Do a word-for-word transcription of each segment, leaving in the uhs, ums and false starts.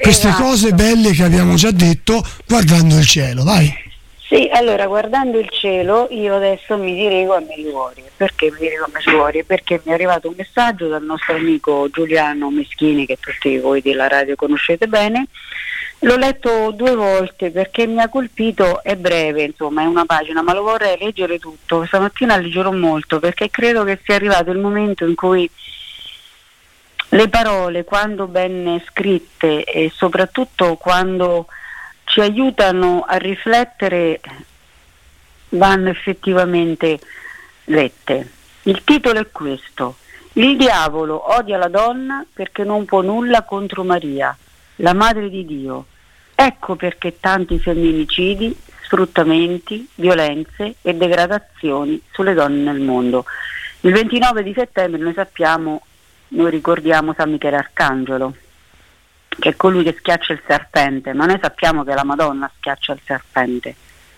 queste esatto. cose belle che abbiamo già detto guardando il cielo, vai. Sì, allora guardando il cielo io adesso mi dirigo a Medjugorje. Perché mi dirigo a Medjugorje? Perché mi è arrivato un messaggio dal nostro amico Giuliano Meschini, che tutti voi della radio conoscete bene. L'ho letto due volte perché mi ha colpito, è breve, insomma, è una pagina, ma lo vorrei leggere tutto. Stamattina leggerò molto perché credo che sia arrivato il momento in cui le parole, quando ben scritte e soprattutto quando ci aiutano a riflettere, vanno effettivamente lette. Il titolo è questo: il diavolo odia la donna perché non può nulla contro Maria, la madre di Dio. Ecco perché tanti femminicidi, sfruttamenti, violenze e degradazioni sulle donne nel mondo. Il ventinove di settembre noi sappiamo, noi ricordiamo San Michele Arcangelo, che è colui che schiaccia il serpente, ma noi sappiamo che la Madonna schiaccia il serpente.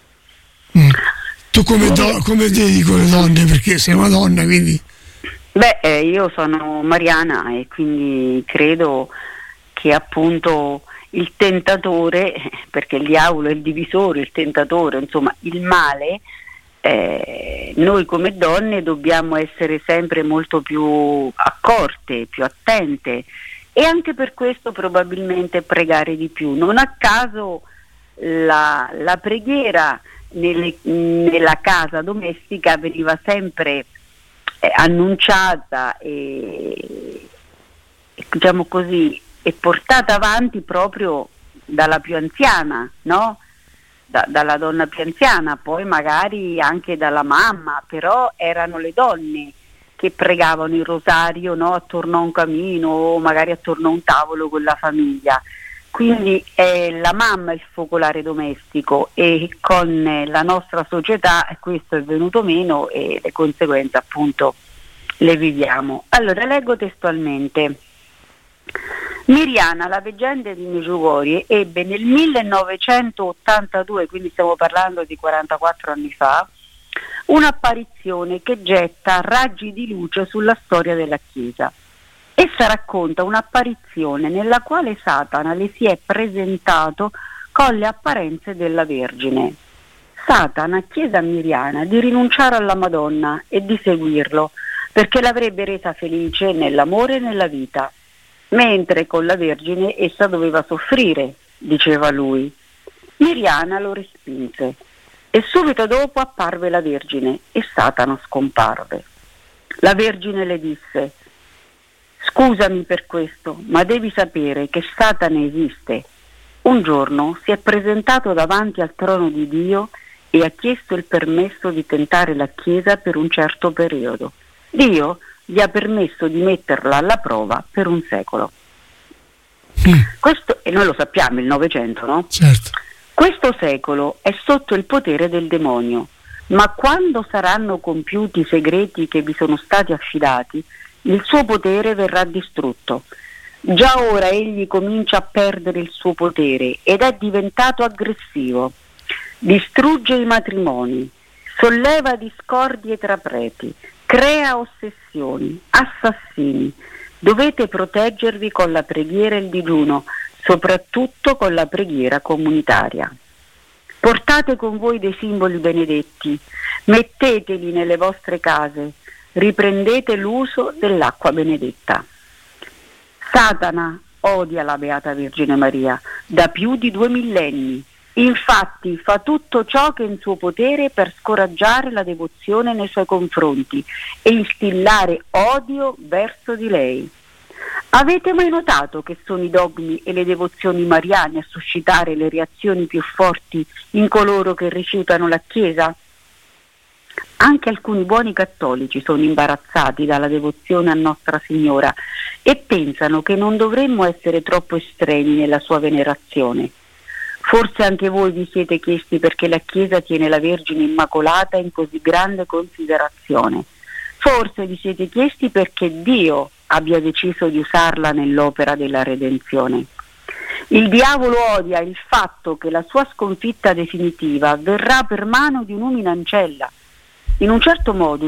Mm. Tu come, do- come vedi con le donne, perché sei una donna, quindi... Beh, eh, io sono mariana e quindi credo che appunto il tentatore, perché il diavolo è il divisore, il tentatore, insomma il male, eh, noi come donne dobbiamo essere sempre molto più accorte, più attente, e anche per questo probabilmente pregare di più. Non a caso la, la preghiera nelle, nella casa domestica veniva sempre eh, annunciata e, diciamo così, e portata avanti proprio dalla più anziana, no? Da, dalla donna più anziana, poi magari anche dalla mamma, però erano le donne che pregavano il rosario, no? Attorno a un camino o magari attorno a un tavolo con la famiglia. Quindi è la mamma il focolare domestico, e con la nostra società questo è venuto meno e le conseguenze appunto le viviamo. Allora leggo testualmente. Miriana, la veggente di Medjugorje, ebbe nel millenovecentottantadue, quindi stiamo parlando di quarantaquattro anni fa, un'apparizione che getta raggi di luce sulla storia della Chiesa. Essa racconta un'apparizione nella quale Satana le si è presentato con le apparenze della Vergine. Satana chiese a Miriana di rinunciare alla Madonna e di seguirlo, perché l'avrebbe resa felice nell'amore e nella vita, mentre con la Vergine essa doveva soffrire, diceva lui. Miriana lo respinse e subito dopo apparve la Vergine e Satana scomparve. La Vergine le disse: scusami per questo, ma devi sapere che Satana esiste. Un giorno si è presentato davanti al trono di Dio e ha chiesto il permesso di tentare la Chiesa per un certo periodo. Dio gli ha permesso di metterla alla prova per un secolo. Mm. Questo, e noi lo sappiamo, il Novecento, no? Certo. Questo secolo è sotto il potere del demonio, ma quando saranno compiuti i segreti che vi sono stati affidati, il suo potere verrà distrutto. Già ora egli comincia a perdere il suo potere ed è diventato aggressivo. Distrugge i matrimoni, solleva discordie tra preti, crea ossessioni, assassini. Dovete proteggervi con la preghiera e il digiuno, soprattutto con la preghiera comunitaria. Portate con voi dei simboli benedetti, metteteli nelle vostre case, riprendete l'uso dell'acqua benedetta. Satana odia la Beata Vergine Maria da più di due millenni. Infatti fa tutto ciò che è in suo potere per scoraggiare la devozione nei suoi confronti e instillare odio verso di lei. Avete mai notato che sono i dogmi e le devozioni mariane a suscitare le reazioni più forti in coloro che rifiutano la Chiesa? Anche alcuni buoni cattolici sono imbarazzati dalla devozione a Nostra Signora e pensano che non dovremmo essere troppo estremi nella sua venerazione. Forse anche voi vi siete chiesti perché la Chiesa tiene la Vergine Immacolata in così grande considerazione. Forse vi siete chiesti perché Dio abbia deciso di usarla nell'opera della redenzione. Il diavolo odia il fatto che la sua sconfitta definitiva avverrà per mano di un'umile ancella. In un certo modo